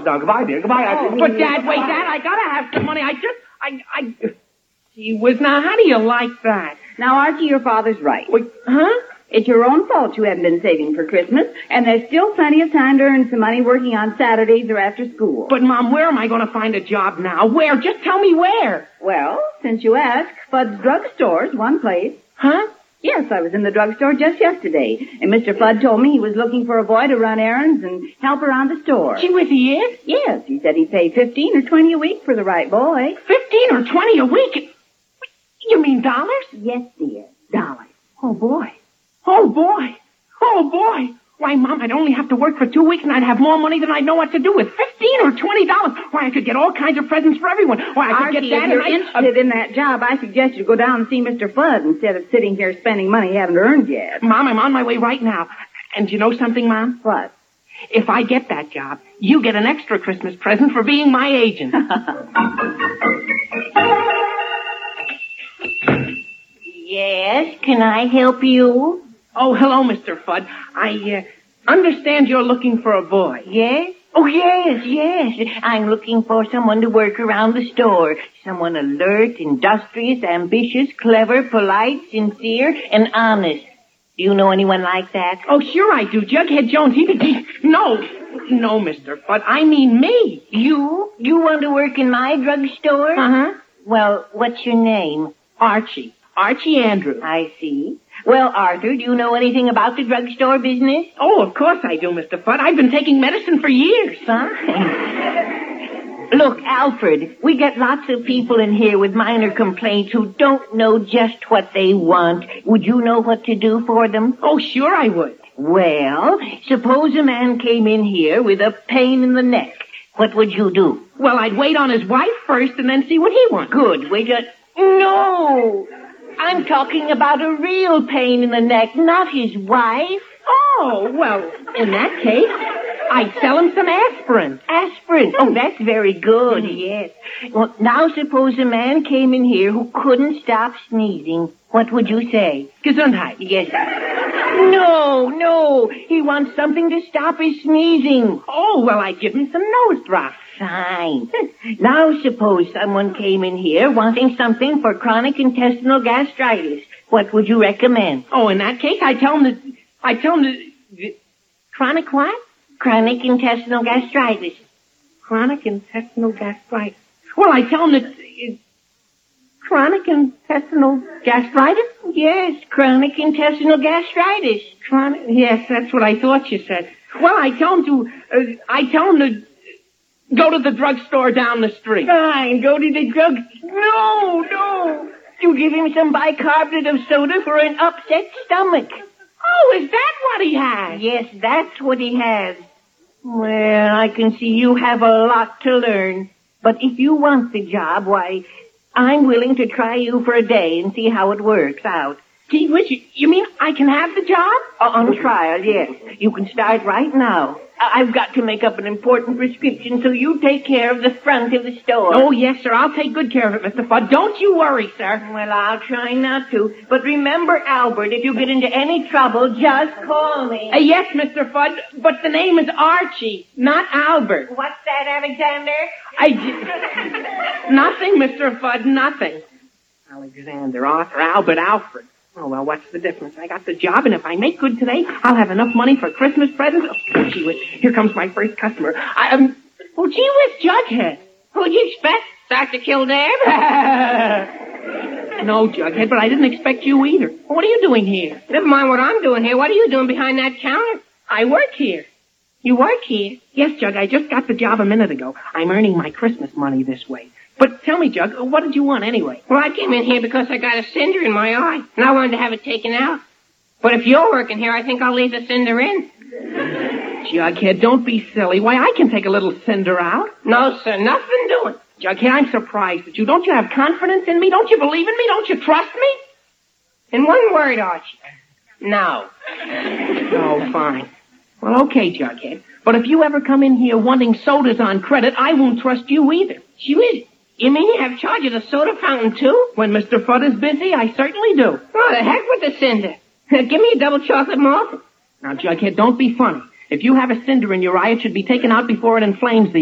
Now, goodbye, dear. Goodbye. But, Dad, wait, Dad, I gotta have some money. Gee whiz, now, how do you like that? Now, Archie, your father's right. Wait, huh? It's your own fault you haven't been saving for Christmas, and there's still plenty of time to earn some money working on Saturdays or after school. But, Mom, where am I going to find a job now? Where? Just tell me where. Well, since you ask, Fudd's drugstore's one place. Huh? Yes, I was in the drugstore just yesterday, and Mr. Fudd told me he was looking for a boy to run errands and help around the store. Gee whiz, he is? Yes, he said he'd pay 15 or 20 a week for the right boy. 15 or 20 a week? You mean dollars? Yes, dear, dollars. Oh, boy. Oh, boy. Oh, boy. Why, Mom, I'd only have to work for 2 weeks and I'd have more money than I'd know what to do with. $15 or $20. Why, I could get all kinds of presents for everyone. Why, I could Archie, get that if you're interested in that job, I suggest you go down and see Mr. Fudd instead of sitting here spending money you haven't earned yet. Mom, I'm on my way right now. And you know something, Mom? What? If I get that job, you get an extra Christmas present for being my agent. Yes, can I help you? Oh, hello, Mr. Fudd. I understand you're looking for a boy. Yes? Oh, yes. I'm looking for someone to work around the store. Someone alert, industrious, ambitious, clever, polite, sincere, and honest. Do you know anyone like that? Oh, sure I do. Jughead Jones, No, Mr. Fudd. I mean me. You? You want to work in my drugstore? Uh-huh. Well, what's your name? Archie Andrews. I see. Well, Arthur, do you know anything about the drugstore business? Oh, of course I do, Mr. Fudd. I've been taking medicine for years. Fine. Look, Alfred, we get lots of people in here with minor complaints who don't know just what they want. Would you know what to do for them? Oh, sure I would. Well, suppose a man came in here with a pain in the neck. What would you do? Well, I'd wait on his wife first and then see what he wants. Good. No! I'm talking about a real pain in the neck, not his wife. Oh, well, in that case, I'd sell him some aspirin. Aspirin? Oh, that's very good, yes. Well, now suppose a man came in here who couldn't stop sneezing. What would you say? Gesundheit. Yes. No. He wants something to stop his sneezing. Oh, well, I'd give him some nose drops. Fine. Now suppose someone came in here wanting something for chronic intestinal gastritis. What would you recommend? Oh, in that case, I'd tell him to... Chronic what? Chronic intestinal gastritis. Chronic intestinal gastritis. Well, I'd tell him that... Chronic intestinal gastritis? Yes, chronic intestinal gastritis. Yes, that's what I thought you said. Well, I tell him to go to the drugstore down the street. Fine, go to the drug... No. You give him some bicarbonate of soda for an upset stomach. Oh, is that what he has? Yes, that's what he has. Well, I can see you have a lot to learn. But if you want the job, why, I'm willing to try you for a day and see how it works out. Gee whiz, you mean I can have the job? On trial, yes. You can start right now. I've got to make up an important prescription, so you take care of the front of the store. Oh, yes, sir. I'll take good care of it, Mr. Fudd. Don't you worry, sir. Well, I'll try not to. But remember, Albert, if you get into any trouble, just call me. Yes, Mr. Fudd, but the name is Archie, not Albert. What's that, Alexander? Nothing, Mr. Fudd, nothing. Alexander, Arthur, Albert, Alfred. Oh, well, what's the difference? I got the job, and if I make good today, I'll have enough money for Christmas presents. Oh, gee whiz, here comes my first customer. Oh, gee whiz, Jughead. Who'd you expect? Dr. Kildare? No, Jughead, but I didn't expect you either. What are you doing here? Never mind what I'm doing here. What are you doing behind that counter? I work here. You work here? Yes, Jug, I just got the job a minute ago. I'm earning my Christmas money this way. But tell me, Jug, what did you want anyway? Well, I came in here because I got a cinder in my eye, and I wanted to have it taken out. But if you're working here, I think I'll leave the cinder in. Jughead, don't be silly. Why, I can take a little cinder out. No, sir, nothing doing. Jughead, I'm surprised at you. Don't you have confidence in me? Don't you believe in me? Don't you trust me? In one word, Archie. No. Oh, fine. Well, okay, Jughead. But if you ever come in here wanting sodas on credit, I won't trust you either. Gee whiz. You mean you have charge of the soda fountain, too? When Mr. Fudd is busy, I certainly do. Oh, the heck with the cinder. Give me a double chocolate malt. Now, Jughead, don't be funny. If you have a cinder in your eye, it should be taken out before it inflames the